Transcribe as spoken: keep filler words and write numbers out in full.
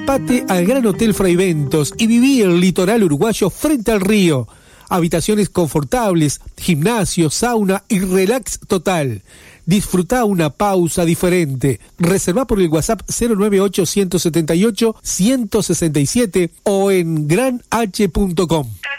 Pate al Gran Hotel Fraiventos y viví el litoral uruguayo frente al río. Habitaciones confortables, gimnasio, sauna y relax total. Disfruta una pausa diferente. Reserva por el WhatsApp cero nueve ocho, uno siete ocho, uno seis siete o en gran h punto com.